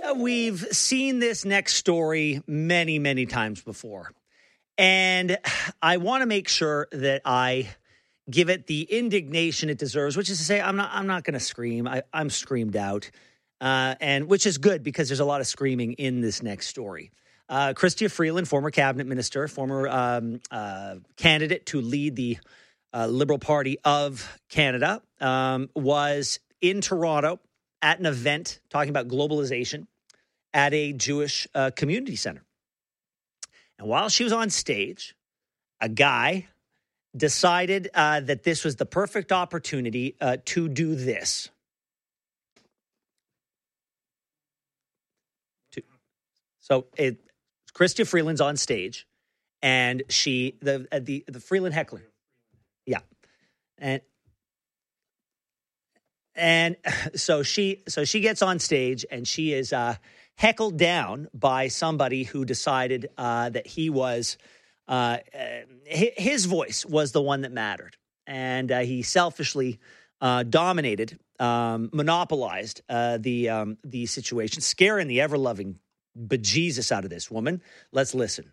We've seen this next story many, many times before. And I want to make sure that I give it the indignation it deserves, which is to say I'm not going to scream. I'm screamed out, and which is good because there's a lot of screaming in this next story. Chrystia Freeland, former cabinet minister, former candidate to lead the Liberal Party of Canada, was in Toronto at an event talking about globalization at a Jewish community center. And while she was on stage, a guy decided that this was the perfect opportunity to do this. So Chrystia Freeland's on stage, and the Freeland heckler, yeah, and so she gets on stage, and she is heckled down by somebody who decided that he was his voice was the one that mattered, and he selfishly dominated, monopolized the situation, scaring the ever-loving bejesus out of this woman. Let's listen.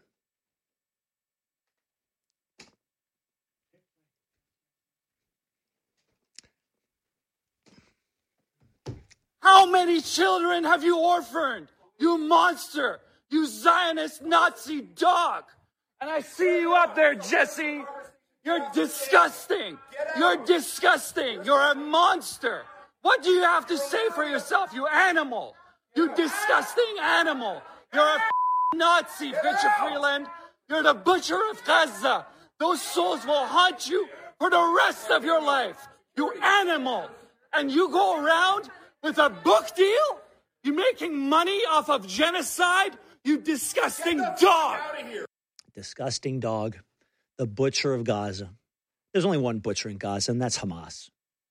How many children have you orphaned? You monster! You Zionist Nazi dog! And I see you up there, Jesse. You're disgusting. You're disgusting. You're a monster. What do you have to say for yourself, you animal? You disgusting animal. You're a Nazi, Chrystia Freeland. You're the butcher of Gaza. Those souls will haunt you for the rest of your life. You animal. And you go around with a book deal? You making money off of genocide? You disgusting dog. Disgusting dog. The butcher of Gaza. There's only one butcher in Gaza, and that's Hamas.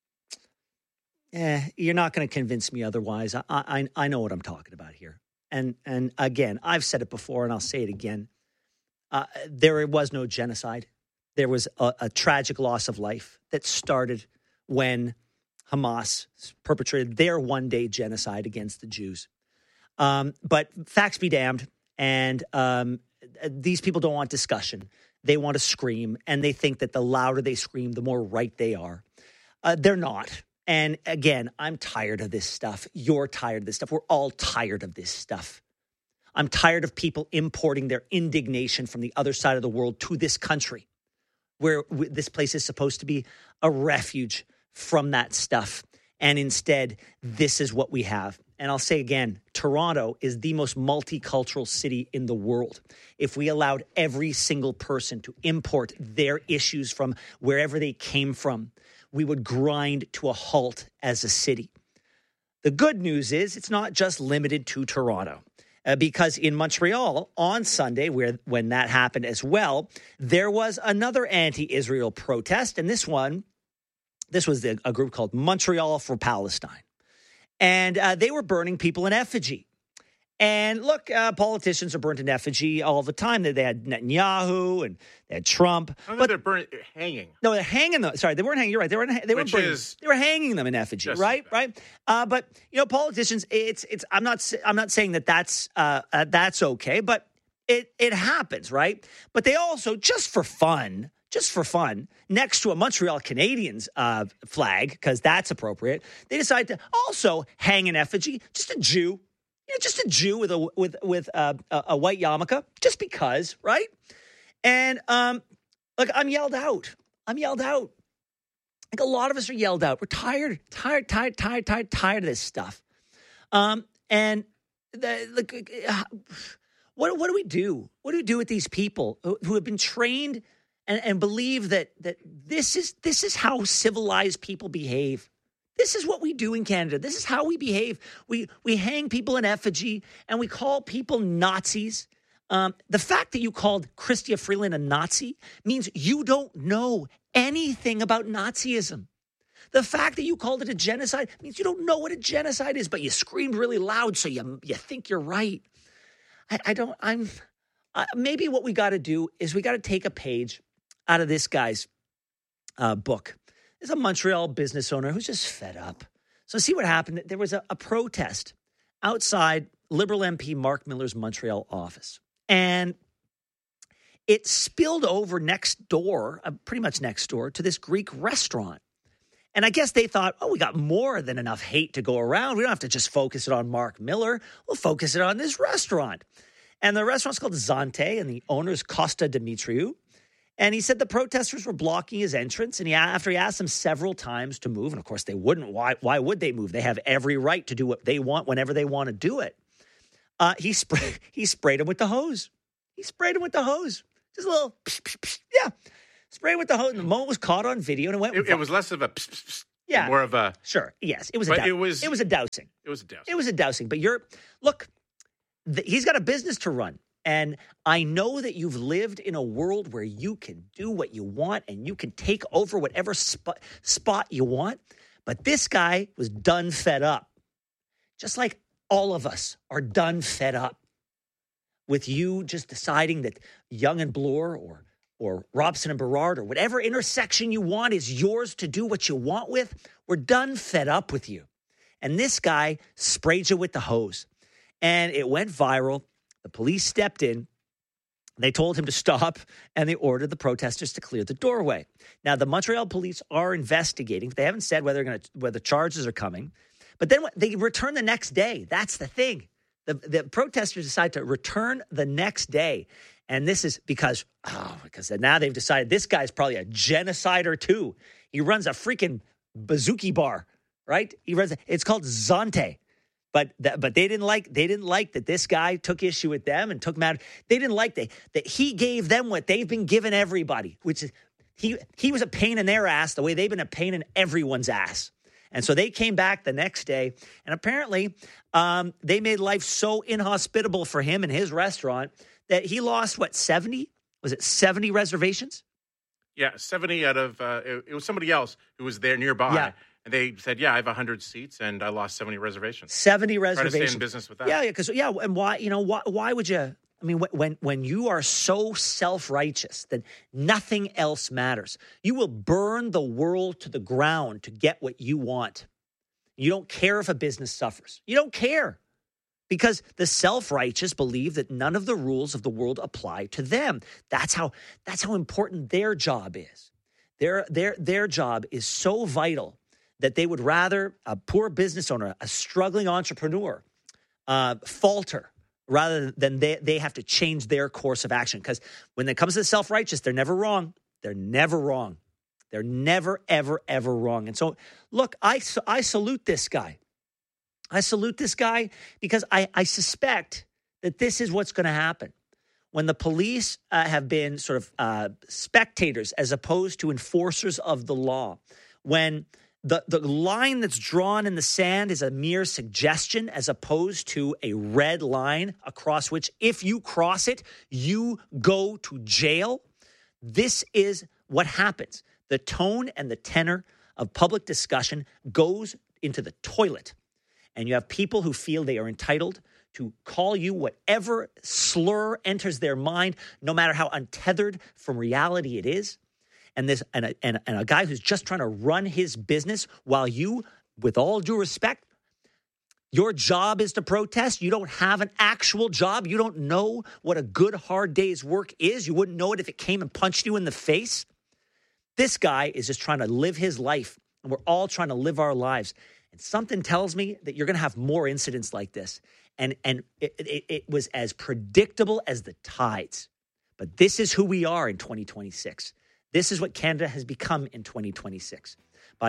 You're not going to convince me otherwise. I know what I'm talking about here. And again, I've said it before, and I'll say it again. There was no genocide. There was a tragic loss of life that started when Hamas perpetrated their one-day genocide against the Jews. But facts be damned, and these people don't want discussion. They want to scream, and they think that the louder they scream, the more right they are. They're not. And again, I'm tired of this stuff. You're tired of this stuff. We're all tired of this stuff. I'm tired of people importing their indignation from the other side of the world to this country, where this place is supposed to be a refuge from that stuff. And instead, this is what we have. And I'll say again, Toronto is the most multicultural city in the world. If we allowed every single person to import their issues from wherever they came from, we would grind to a halt as a city. The good news is it's not just limited to Toronto. Because in Montreal on Sunday, when that happened as well, there was another anti-Israel protest. And this was a group called Montreal for Palestine. And they were burning people in effigy. And look, politicians are burnt in effigy all the time. They had Netanyahu and they had Trump. But they're hanging. No, they're hanging them. Sorry, they weren't hanging. You're right. They were hanging them in effigy. Right. But politicians. I'm not saying that that's okay. But it happens, right? But they also just for fun, next to a Montreal Canadiens flag, because that's appropriate, they decide to also hang an effigy, just a Jew. Just a Jew with a white yarmulke, just because, right? And look, I'm yelled out. Like a lot of us are yelled out. We're tired of this stuff. What do we do? What do we do with these people who have been trained and believe that this is how civilized people behave? This is what we do in Canada. This is how we behave. We hang people in effigy and we call people Nazis. The fact that you called Chrystia Freeland a Nazi means you don't know anything about Nazism. The fact that you called it a genocide means you don't know what a genocide is, but you screamed really loud so you think you're right. Maybe what we got to do is we got to take a page out of this guy's book. There's a Montreal business owner who's just fed up. So see what happened. There was a protest outside Liberal MP Mark Miller's Montreal office. And it spilled over next door, pretty much next door, to this Greek restaurant. And I guess they thought, we got more than enough hate to go around. We don't have to just focus it on Mark Miller. We'll focus it on this restaurant. And the restaurant's called Zante, and the owner is Costa Dimitriou. And he said the protesters were blocking his entrance. And after he asked them several times to move, and of course they wouldn't. Why would they move? They have every right to do what they want whenever they want to do it. He sprayed him with the hose. Just a little, psh, psh, psh, yeah. Sprayed with the hose. And the moment was caught on video, and it was less of a psh, psh, psh, more of a... Sure, yes. It was a dousing. But he's got a business to run. And I know that you've lived in a world where you can do what you want and you can take over whatever spot you want. But this guy was done fed up. Just like all of us are done fed up with you just deciding that Yonge and Bloor or Robson and Burrard or whatever intersection you want is yours to do what you want with. We're done fed up with you. And this guy sprayed you with the hose. And it went viral. The police stepped in. They told him to stop, and they ordered the protesters to clear the doorway. Now, the Montreal police are investigating. They haven't said whether charges are coming. But then they return the next day. That's the thing. The protesters decide to return the next day. And this is because now they've decided this guy's probably a genocider too. He runs a freaking bouzouki bar, right? It's called Zante. But they didn't like that this guy took issue with them and took matter. They didn't like that he gave them what they've been giving everybody, which is he was a pain in their ass the way they've been a pain in everyone's ass. And so they came back the next day, and apparently they made life so inhospitable for him and his restaurant that he lost, 70? Was it 70 reservations? Yeah, 70 out of, it was somebody else who was there nearby. Yeah. And they said, I have 100 seats, and I lost 70 reservations. 70 reservations. Try to stay in business with that. Yeah, because, and why would you, I mean, when you are so self-righteous that nothing else matters, you will burn the world to the ground to get what you want. You don't care if a business suffers. You don't care. Because the self-righteous believe that none of the rules of the world apply to them. That's how important their job is. Their job is so vital that they would rather a poor business owner, a struggling entrepreneur, falter rather than they have to change their course of action. Because when it comes to the self-righteous, they're never wrong. They're never wrong. They're never, ever, ever wrong. And so, look, I salute this guy. I salute this guy because I suspect that this is what's going to happen. When the police have been sort of spectators as opposed to enforcers of the law, when the line that's drawn in the sand is a mere suggestion as opposed to a red line across which if you cross it, you go to jail, this is what happens. The tone and the tenor of public discussion goes into the toilet. And you have people who feel they are entitled to call you whatever slur enters their mind, no matter how untethered from reality it is. And a guy who's just trying to run his business while you, with all due respect, your job is to protest. You don't have an actual job. You don't know what a good, hard day's work is. You wouldn't know it if it came and punched you in the face. This guy is just trying to live his life, and we're all trying to live our lives. And something tells me that you're going to have more incidents like this. And it was as predictable as the tides. But this is who we are in 2026. This is what Canada has become in 2026 by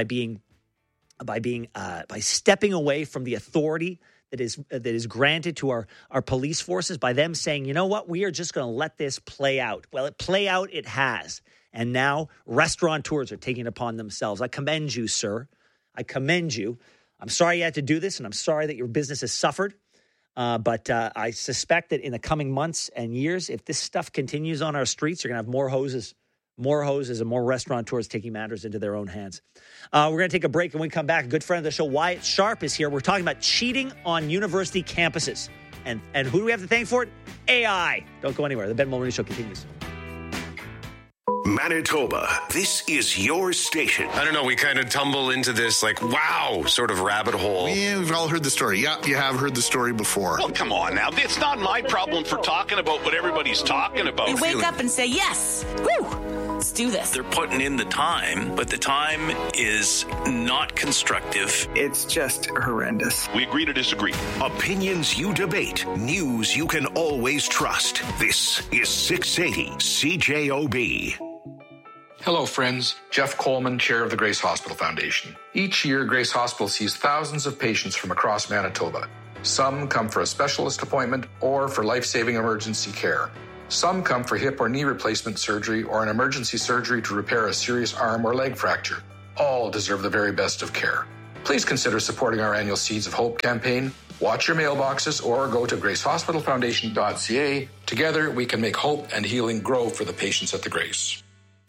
stepping away from the authority that is granted to our police forces, by them saying, you know what, we are just going to let this play out. Well, it has. And now restaurateurs are taking it upon themselves. I commend you, sir. I commend you. I'm sorry you had to do this, and I'm sorry that your business has suffered. But I suspect that in the coming months and years, if this stuff continues on our streets, you're going to have more hoses and more restaurateurs taking matters into their own hands. We're going to take a break, and when we come back, a good friend of the show, Wyatt Sharp, is here. We're talking about cheating on university campuses. And who do we have to thank for it? AI. Don't go anywhere. The Ben Mulroney Show continues. Manitoba, this is your station. I don't know, we kind of tumble into this wow sort of rabbit hole. Yeah, we've all heard the story. Yeah, you have heard the story before. Well, come on now. It's not my problem for talking about what everybody's talking about. You wake up and say, yes, woo, let's do this. They're putting in the time, but the time is not constructive. It's just horrendous. We agree to disagree. Opinions you debate. News you can always trust. This is 680 CJOB. Hello, friends. Jeff Coleman, chair of the Grace Hospital Foundation. Each year, Grace Hospital sees thousands of patients from across Manitoba. Some come for a specialist appointment or for life-saving emergency care. Some come for hip or knee replacement surgery or an emergency surgery to repair a serious arm or leg fracture. All deserve the very best of care. Please consider supporting our annual Seeds of Hope campaign. Watch your mailboxes or go to gracehospitalfoundation.ca. Together, we can make hope and healing grow for the patients at the Grace.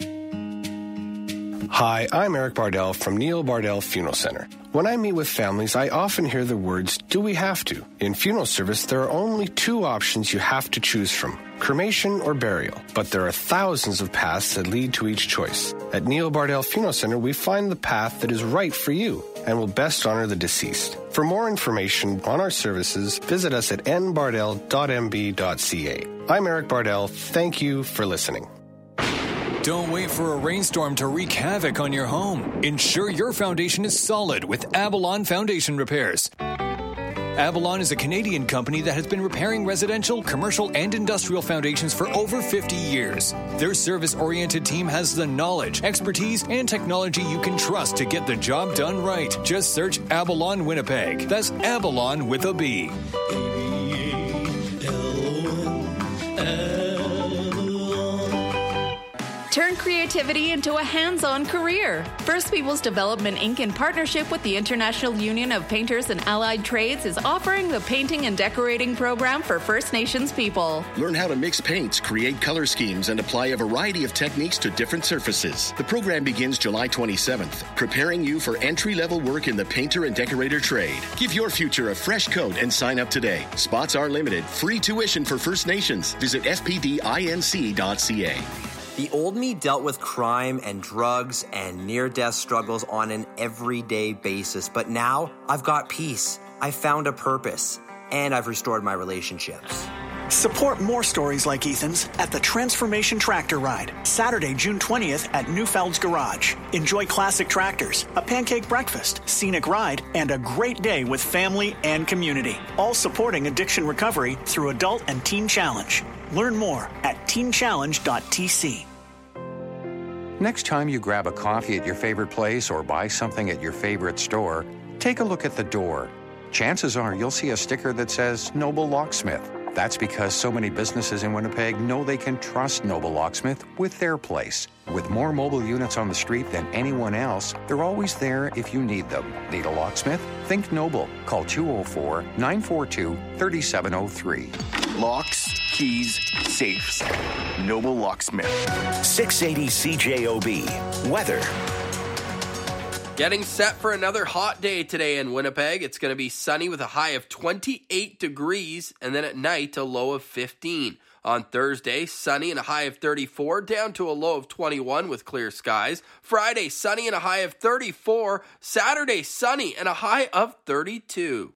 Hi, I'm Eric Bardell from Neil Bardell Funeral Center. When I meet with families, I often hear the words, do we have to? In funeral service, there are only two options you have to choose from, cremation or burial. But there are thousands of paths that lead to each choice. At Neil Bardell Funeral Center, we find the path that is right for you and will best honor the deceased. For more information on our services, visit us at nbardell.mb.ca. I'm Eric Bardell. Thank you for listening. Don't wait for a rainstorm to wreak havoc on your home. Ensure your foundation is solid with Avalon Foundation Repairs. Avalon is a Canadian company that has been repairing residential, commercial, and industrial foundations for over 50 years. Their service-oriented team has the knowledge, expertise, and technology you can trust to get the job done right. Just search Avalon Winnipeg. That's Avalon with a B. Turn creativity into a hands-on career. First Peoples Development Inc. in partnership with the International Union of Painters and Allied Trades is offering the Painting and Decorating Program for First Nations people. Learn how to mix paints, create color schemes, and apply a variety of techniques to different surfaces. The program begins July 27th, preparing you for entry-level work in the painter and decorator trade. Give your future a fresh coat and sign up today. Spots are limited. Free tuition for First Nations. Visit fpdinc.ca. The old me dealt with crime and drugs and near-death struggles on an everyday basis, but now I've got peace, I've found a purpose, and I've restored my relationships. Support more stories like Ethan's at the Transformation Tractor Ride, Saturday, June 20th at Newfeld's Garage. Enjoy classic tractors, a pancake breakfast, scenic ride, and a great day with family and community. All supporting addiction recovery through Adult and Teen Challenge. Learn more at teenchallenge.tc. Next time you grab a coffee at your favorite place or buy something at your favorite store, take a look at the door. Chances are you'll see a sticker that says Noble Locksmith. That's because so many businesses in Winnipeg know they can trust Noble Locksmith with their place. With more mobile units on the street than anyone else, they're always there if you need them. Need a locksmith? Think Noble. Call 204-942-3703. Locks, keys, safes. Noble Locksmith. 680 CJOB. Weather. Getting set for another hot day today in Winnipeg. It's going to be sunny with a high of 28 degrees and then at night a low of 15. On Thursday, sunny and a high of 34, down to a low of 21 with clear skies. Friday, sunny and a high of 34. Saturday, sunny and a high of 32.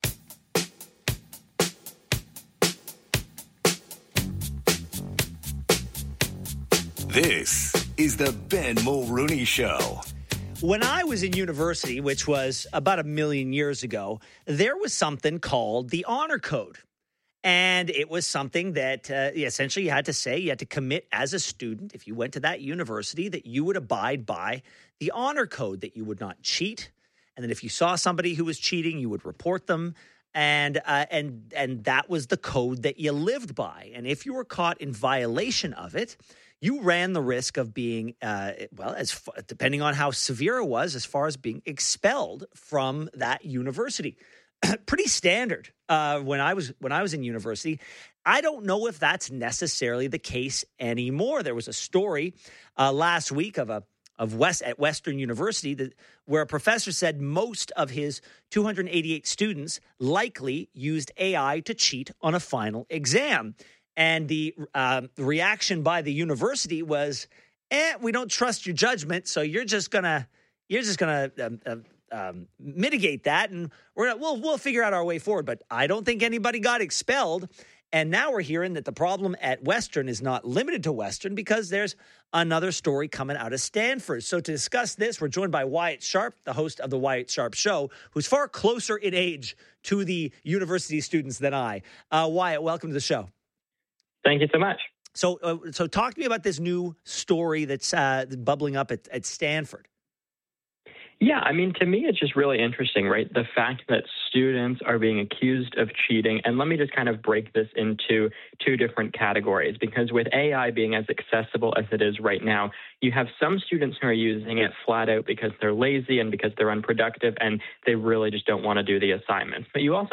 This is the Ben Mulrooney Show. When I was in university, which was about 1 million years ago, there was something called the Honor Code. And it was something that essentially you had to commit as a student, if you went to that university, that you would abide by the Honor Code, that you would not cheat. And then if you saw somebody who was cheating, you would report them. And that was the code that you lived by. And if you were caught in violation of it, you ran the risk of being, depending on how severe it was, as far as being expelled from that university. Pretty standard when I was in university. I don't know if that's necessarily the case anymore. There was a story last week at Western University where a professor said most of his 288 students likely used AI to cheat on a final exam. And the reaction by the university was, we don't trust your judgment, so you're just gonna mitigate that, and we'll figure out our way forward. But I don't think anybody got expelled. And now we're hearing that the problem at Western is not limited to Western because there's another story coming out of Stanford. So to discuss this, we're joined by Wyatt Sharp, the host of the Wyatt Sharp Show, who's far closer in age to the university students than I. Wyatt, welcome to the show. Thank you so much. So talk to me about this new story that's bubbling up at Stanford. Yeah, I mean, to me, it's just really interesting, right? The fact that students are being accused of cheating. And let me just kind of break this into two different categories, because with AI being as accessible as it is right now, you have some students who are using it flat out because they're lazy and because they're unproductive and they really just don't want to do the assignments. But you also